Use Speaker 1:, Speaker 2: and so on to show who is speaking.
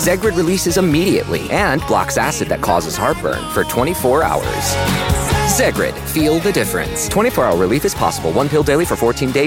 Speaker 1: Zegrid releases immediately and blocks acid that causes heartburn for 24 hours. Zegrid, feel the difference. 24-hour relief is possible. One pill daily for 14 days.